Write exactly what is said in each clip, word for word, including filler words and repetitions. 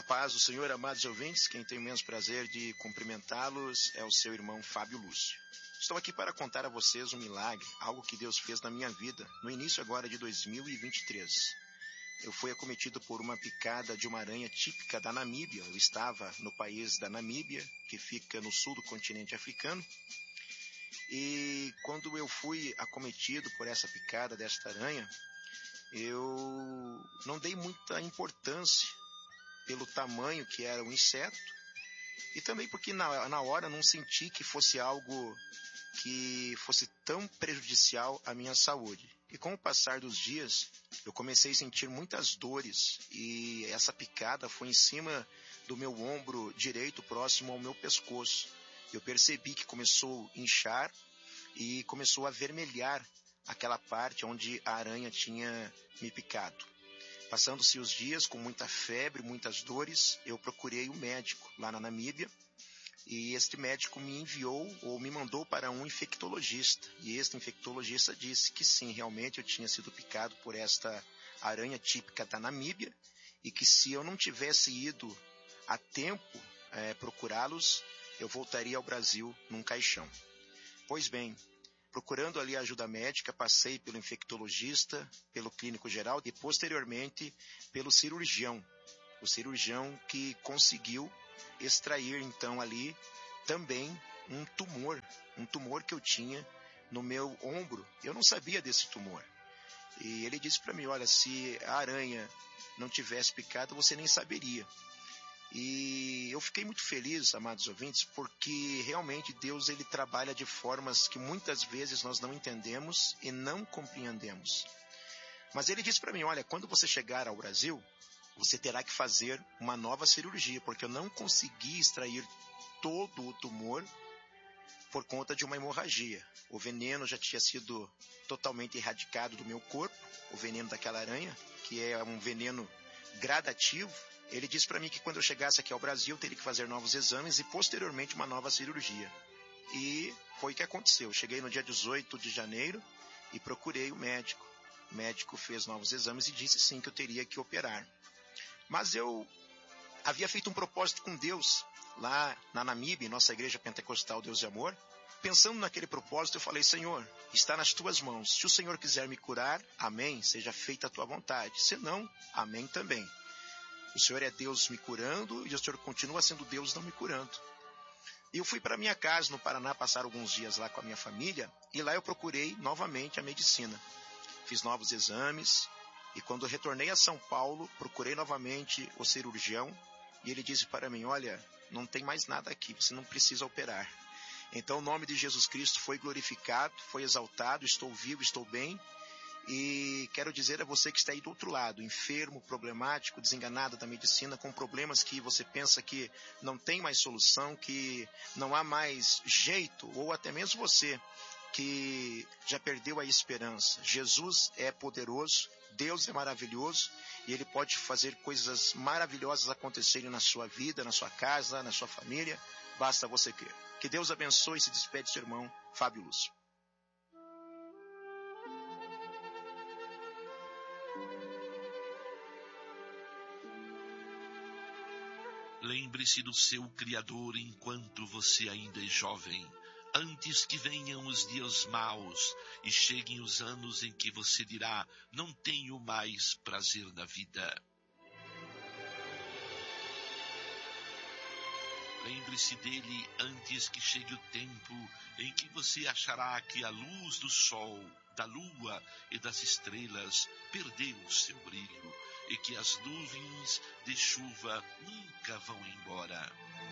paz do Senhor, amados ouvintes, quem tem o imenso prazer de cumprimentá-los é o seu irmão Fábio Lúcio. Estou aqui para contar a vocês um milagre, algo que Deus fez na minha vida, no início agora de dois mil e vinte e três. Eu fui acometido por uma picada de uma aranha típica da Namíbia. Eu estava no país da Namíbia, que fica no sul do continente africano. E quando eu fui acometido por essa picada desta aranha, eu não dei muita importância pelo tamanho que era o inseto e também porque na, na hora não senti que fosse algo que fosse tão prejudicial à minha saúde. E com o passar dos dias, eu comecei a sentir muitas dores e essa picada foi em cima do meu ombro direito, próximo ao meu pescoço. Eu percebi que começou a inchar e começou a vermelhar aquela parte onde a aranha tinha me picado. Passando-se os dias com muita febre, muitas dores, eu procurei o médico lá na Namíbia e este médico me enviou ou me mandou para um infectologista. E este infectologista disse que sim, realmente eu tinha sido picado por esta aranha típica da Namíbia e que se eu não tivesse ido a tempo é, procurá-los, eu voltaria ao Brasil num caixão. Pois bem, procurando ali ajuda médica, passei pelo infectologista, pelo clínico geral e posteriormente pelo cirurgião. O cirurgião que conseguiu extrair então ali também um tumor, um tumor que eu tinha no meu ombro. Eu não sabia desse tumor. E ele disse para mim, olha, se a aranha não tivesse picado, você nem saberia. E eu fiquei muito feliz, amados ouvintes, porque realmente Deus ele trabalha de formas que muitas vezes nós não entendemos e não compreendemos. Mas ele disse para mim, olha, quando você chegar ao Brasil, você terá que fazer uma nova cirurgia, porque eu não consegui extrair todo o tumor por conta de uma hemorragia. O veneno já tinha sido totalmente erradicado do meu corpo, o veneno daquela aranha, que é um veneno gradativo. Ele disse para mim que quando eu chegasse aqui ao Brasil, eu teria que fazer novos exames e posteriormente uma nova cirurgia. E foi o que aconteceu. Eu cheguei no dia dezoito de janeiro e procurei o médico. O médico fez novos exames e disse sim que eu teria que operar. Mas eu havia feito um propósito com Deus lá na Namíbia, em nossa igreja pentecostal Deus de Amor. Pensando naquele propósito, eu falei, Senhor, está nas tuas mãos. Se o Senhor quiser me curar, amém, seja feita a tua vontade. Se não, amém também. O Senhor é Deus me curando e o Senhor continua sendo Deus não me curando. E eu fui para minha casa no Paraná passar alguns dias lá com a minha família e lá eu procurei novamente a medicina. Fiz novos exames e quando eu retornei a São Paulo, procurei novamente o cirurgião e ele disse para mim, olha, não tem mais nada aqui, você não precisa operar. Então o nome de Jesus Cristo foi glorificado, foi exaltado, estou vivo, estou bem. E quero dizer a você que está aí do outro lado, enfermo, problemático, desenganado da medicina, com problemas que você pensa que não tem mais solução, que não há mais jeito, ou até mesmo você que já perdeu a esperança. Jesus é poderoso, Deus é maravilhoso e Ele pode fazer coisas maravilhosas acontecerem na sua vida, na sua casa, na sua família. Basta você crer. Que Deus abençoe e se despede seu irmão Fábio Lúcio. Lembre-se do seu Criador enquanto você ainda é jovem, antes que venham os dias maus e cheguem os anos em que você dirá, não tenho mais prazer na vida. Lembre-se dele antes que chegue o tempo em que você achará que a luz do sol, da lua e das estrelas perdeu o seu brilho e que as nuvens de chuva nunca vão embora.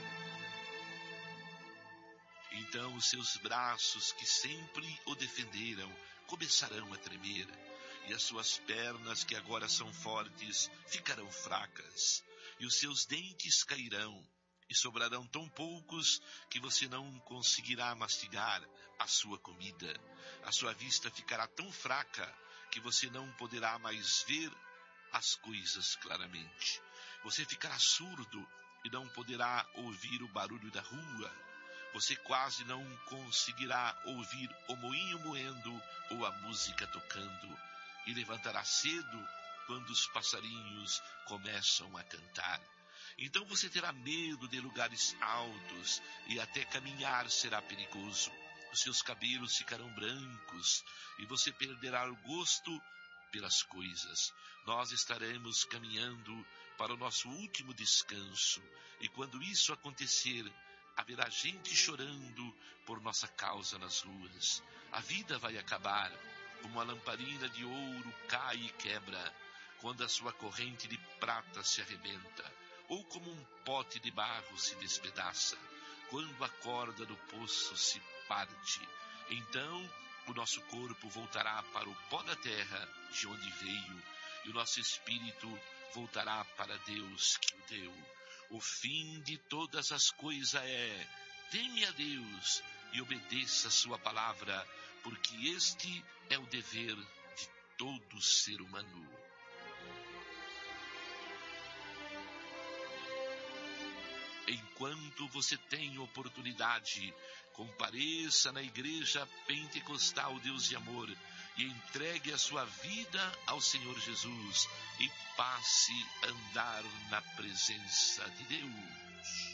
Então os seus braços que sempre o defenderam começarão a tremer e as suas pernas que agora são fortes ficarão fracas e os seus dentes cairão e sobrarão tão poucos que você não conseguirá mastigar a sua comida. A sua vista ficará tão fraca que você não poderá mais ver as coisas claramente. Você ficará surdo e não poderá ouvir o barulho da rua. Você quase não conseguirá ouvir o moinho moendo ou a música tocando. E levantará cedo quando os passarinhos começam a cantar. Então você terá medo de lugares altos e até caminhar será perigoso. Os seus cabelos ficarão brancos e você perderá o gosto pelas coisas. Nós estaremos caminhando para o nosso último descanso, e quando isso acontecer, haverá gente chorando por nossa causa nas ruas. A vida vai acabar, como a lamparina de ouro cai e quebra, quando a sua corrente de prata se arrebenta, ou como um pote de barro se despedaça, quando a corda do poço se parte. Então o nosso corpo voltará para o pó da terra de onde veio, e o nosso espírito voltará para Deus que o deu. O fim de todas as coisas é: teme a Deus e obedeça a sua palavra, porque este é o dever de todo ser humano. Enquanto você tem oportunidade, compareça na igreja pentecostal Deus de Amor e entregue a sua vida ao Senhor Jesus e passe a andar na presença de Deus.